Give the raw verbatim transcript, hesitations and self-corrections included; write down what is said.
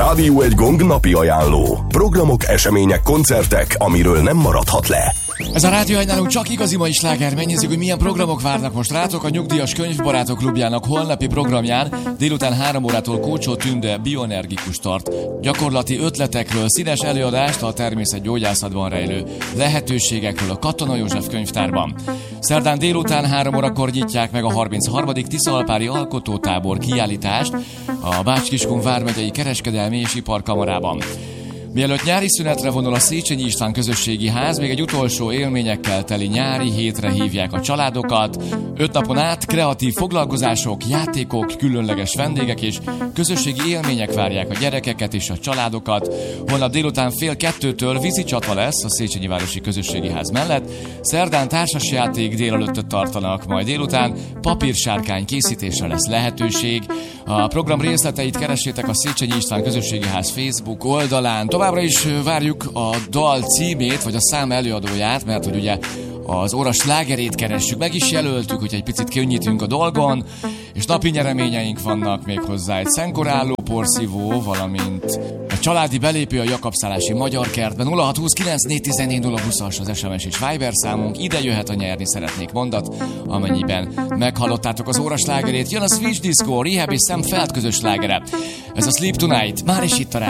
Rádió egy Gong napi ajánló. Programok, események, koncertek, amiről nem maradhat le. Ez a Rádió egy nálunk csak igazi mai sláger. Megnézzük, hogy milyen programok várnak most rátok. A Nyugdíjas Könyvbarátok Klubjának holnapi programján délután három órától Kócsó Tünde bioenergikus tart gyakorlati ötletekről, színes előadást a természetgyógyászatban rejlő lehetőségekről a Katona József könyvtárban. Szerdán délután három órakor nyitják meg a harmincharmadik Tiszaalpári Alkotótábor kiállítást a Bács-Kiskun vármegyei kereskedelmi és iparkamarában. Mielőtt nyári szünetre vonul a Széchenyi István közösségi ház, még egy utolsó élményekkel teli nyári hétre hívják a családokat. Öt napon át kreatív foglalkozások, játékok, különleges vendégek és közösségi élmények várják a gyerekeket és a családokat. Holnap délután fél kettőtől vízicsata lesz a Széchenyi Városi Közösségi Ház mellett. Szerdán társasjáték délelőttöt tartanak, majd délután papírsárkány készítésre lesz lehetőség. A program részleteit keressétek a Széchenyi István Közösségi Ház Facebook oldalán. Továbbra is várjuk a dal címét, vagy a szám előadóját, mert hogy ugye az óra slágerét keressük, meg is jelöltük, hogy egy picit könnyítünk a dolgon, és napi nyereményeink vannak még hozzá, egy szenkoráló porszívó, valamint a családi belépő a Jakabszállási Magyar Kertben. Nulla hat húsz kilenc négy tizennégy nulla húszas az es em es és Viber számunk, ide jöhet a nyerni szeretnék mondat, amennyiben meghallottátok az óra slágerét. Jön a Switch Disco, Rehab és Sam Feld közös slágere. Ez a Sleep Tonight, már is itt a